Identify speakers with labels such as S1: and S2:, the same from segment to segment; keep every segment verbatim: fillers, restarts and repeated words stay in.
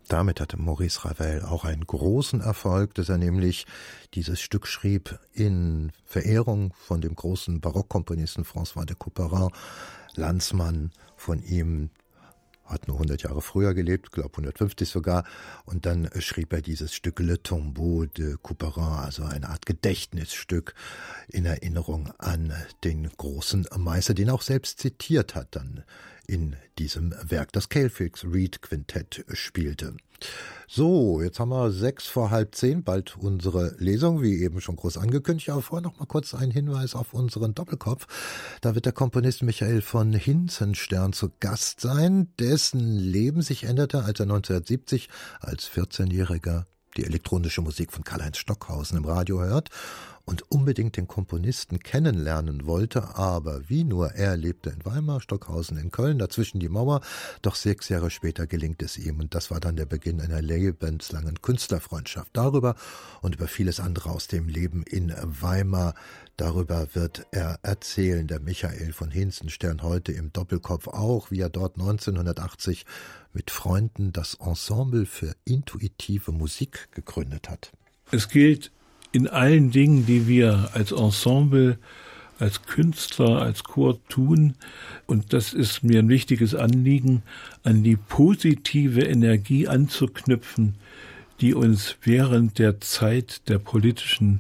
S1: Damit hatte Maurice Ravel auch einen großen Erfolg, dass er nämlich dieses Stück schrieb in Verehrung von dem großen Barockkomponisten François de Couperin, Landsmann von ihm, hat nur hundert Jahre früher gelebt, glaube hundertfünfzig sogar, und dann schrieb er dieses Stück Le Tombeau de Couperin, also eine Art Gedächtnisstück in Erinnerung an den großen Meister, den er auch selbst zitiert hat dann in diesem Werk, das Cephix Reed Quintett spielte. So, jetzt haben wir sechs vor halb zehn, bald unsere Lesung, wie eben schon groß angekündigt, aber vorher noch mal kurz ein Hinweis auf unseren Doppelkopf. Da wird der Komponist Michael von Hinzenstern zu Gast sein, dessen Leben sich änderte, als er neunzehnhundertsiebzig als vierzehnjähriger die elektronische Musik von Karl-Heinz Stockhausen im Radio hört und unbedingt den Komponisten kennenlernen wollte, aber wie nur, er lebte in Weimar, Stockhausen in Köln, dazwischen die Mauer, doch sechs Jahre später gelingt es ihm und das war dann der Beginn einer lebenslangen Künstlerfreundschaft. Darüber und über vieles andere aus dem Leben in Weimar, darüber wird er erzählen, der Michael von Hinzenstern heute im Doppelkopf auch, wie er dort neunzehnhundertachtzig mit Freunden das Ensemble für intuitive Musik gegründet hat.
S2: Es gilt in allen Dingen, die wir als Ensemble, als Künstler, als Chor tun, und das ist mir ein wichtiges Anliegen, an die positive Energie anzuknüpfen, die uns während der Zeit der politischen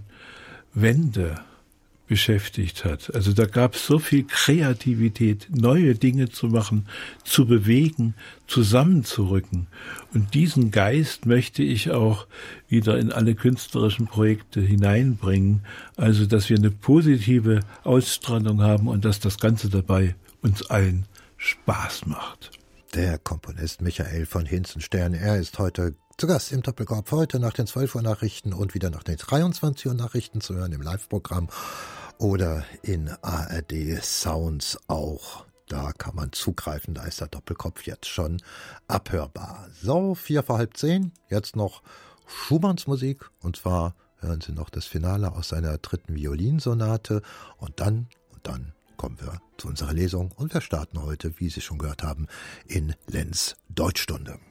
S2: Wende beschäftigt hat. Also da gab es so viel Kreativität, neue Dinge zu machen, zu bewegen, zusammenzurücken. Und diesen Geist möchte ich auch wieder in alle künstlerischen Projekte hineinbringen. Also, dass wir eine positive Ausstrahlung haben und dass das Ganze dabei uns allen Spaß macht.
S1: Der Komponist Michael von Hinzenstern, er ist heute zu Gast im Doppelkopf, heute nach den zwölf Uhr Nachrichten und wieder nach den dreiundzwanzig Uhr Nachrichten zu hören im Live-Programm oder in A R D Sounds auch. Da kann man zugreifen, da ist der Doppelkopf jetzt schon abhörbar. So, vier vor halb zehn, jetzt noch Schumanns Musik, und zwar hören Sie noch das Finale aus seiner dritten Violinsonate und dann, und dann kommen wir zu unserer Lesung und wir starten heute, wie Sie schon gehört haben, in Lenz Deutschstunde.